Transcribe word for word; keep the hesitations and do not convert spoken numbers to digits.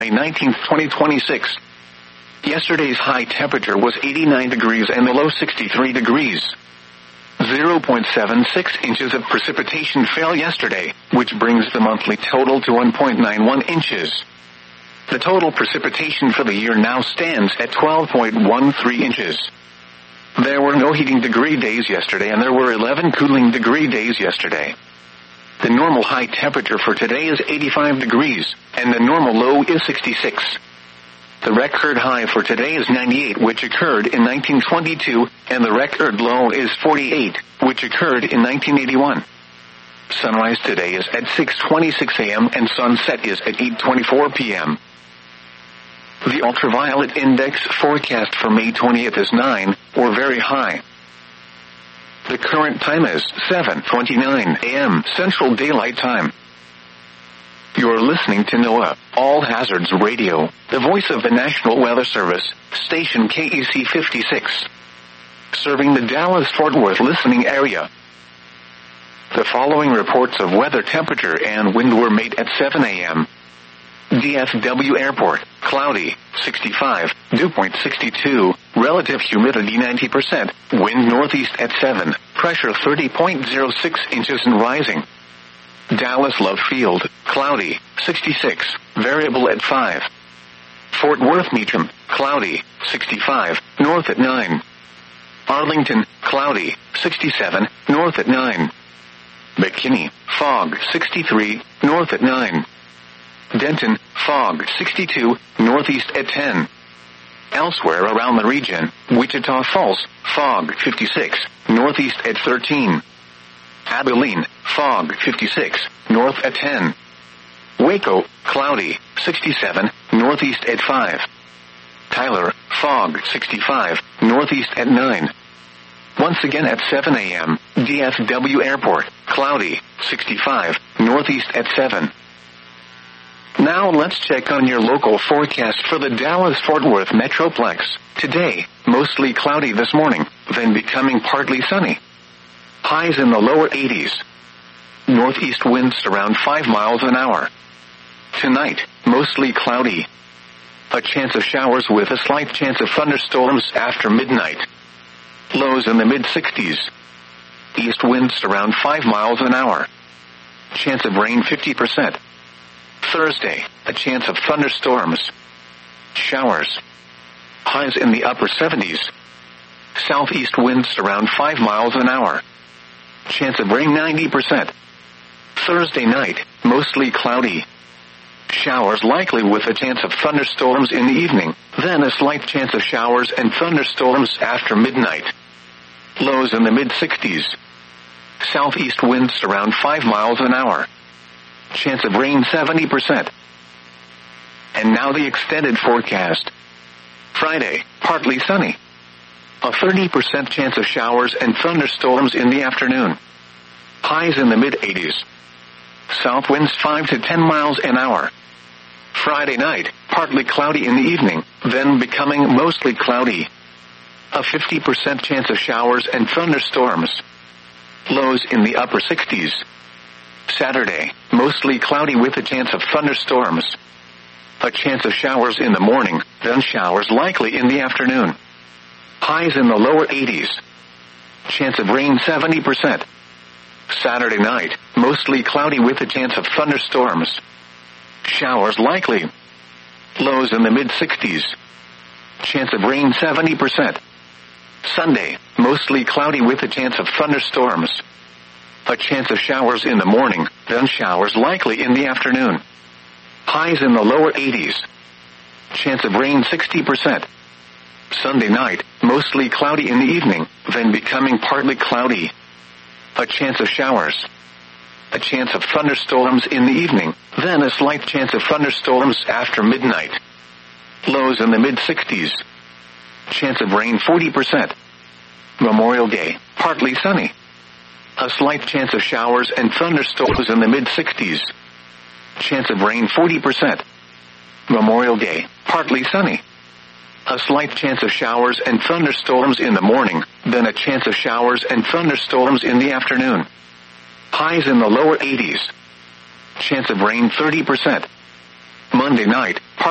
May nineteenth, twenty twenty-six. Yesterday's high temperature was eighty-nine degrees and the low sixty-three degrees. zero point seven six inches of precipitation fell yesterday, which brings the monthly total to one point nine one inches. The total precipitation for the year now stands at twelve point one three inches. There were no heating degree days yesterday and there were eleven cooling degree days yesterday. The normal high temperature for today is eighty-five degrees, and the normal low is sixty-six. The record high for today is ninety-eight, which occurred in nineteen twenty-two, and the record low is forty-eight, which occurred in nineteen eighty-one. Sunrise today is at six twenty-six a.m. and sunset is at eight twenty-four p.m. The ultraviolet index forecast for May twentieth is nine, or very high. The current time is seven twenty-nine a.m. Central Daylight Time. You're listening to NOAA, All Hazards Radio, the voice of the National Weather Service, station K E C fifty-six. Serving the Dallas-Fort Worth listening area. The following reports of weather temperature and wind were made at seven a.m. D F W Airport, cloudy, sixty-five, dew point sixty-two, relative humidity ninety percent, wind northeast at seven, pressure thirty point zero six inches and rising. Dallas Love Field, cloudy, sixty-six, variable at five. Fort Worth Meacham, cloudy, sixty-five, north at nine. Arlington, cloudy, sixty-seven, north at nine. McKinney, fog, sixty-three, north at nine. Denton, fog, sixty-two, northeast at ten. Elsewhere around the region, Wichita Falls, fog, fifty-six, northeast at thirteen. Abilene, fog, fifty-six, north at ten. Waco, cloudy, sixty-seven, northeast at five. Tyler, fog, sixty-five, northeast at nine. Once again at seven a.m., D F W Airport, cloudy, sixty-five, northeast at seven. Now let's check on your local forecast for the Dallas-Fort Worth Metroplex. Today, mostly cloudy this morning, then becoming partly sunny. Highs in the lower eighties. Northeast winds around five miles an hour. Tonight, mostly cloudy. A chance of showers with a slight chance of thunderstorms after midnight. Lows in the mid-sixties. East winds around five miles an hour. Chance of rain fifty percent. Thursday, a chance of thunderstorms. Showers. Highs in the upper seventies. Southeast winds around five miles an hour. Chance of rain ninety percent. Thursday night, mostly cloudy. Showers likely with a chance of thunderstorms in the evening, then a slight chance of showers and thunderstorms after midnight. Lows in the mid-sixties. Southeast winds around five miles an hour. Chance of rain seventy percent. And now the extended forecast. Friday, partly sunny. A thirty percent chance of showers and thunderstorms in the afternoon. Highs in the mid-eighties. South winds five to ten miles an hour. Friday night, partly cloudy in the evening, then becoming mostly cloudy. A fifty percent chance of showers and thunderstorms. Lows in the upper sixties. Saturday, mostly cloudy with a chance of thunderstorms. A chance of showers in the morning, then showers likely in the afternoon. Highs in the lower eighties. Chance of rain seventy percent. Saturday night, mostly cloudy with a chance of thunderstorms. Showers likely. Lows in the mid-sixties. Chance of rain seventy percent. Sunday, mostly cloudy with a chance of thunderstorms. A chance of showers in the morning, then showers likely in the afternoon. Highs in the lower eighties. Chance of rain sixty percent. Sunday night, mostly cloudy in the evening, then becoming partly cloudy. A chance of showers. A chance of thunderstorms in the evening, then a slight chance of thunderstorms after midnight. Lows in the mid-sixties. Chance of rain forty percent. Memorial Day, partly sunny. A slight chance of showers and thunderstorms in the mid-sixties. Chance of rain forty percent. Memorial Day, partly sunny. A slight chance of showers and thunderstorms in the morning, then a chance of showers and thunderstorms in the afternoon. Highs in the lower eighties. Chance of rain thirty percent. Monday night,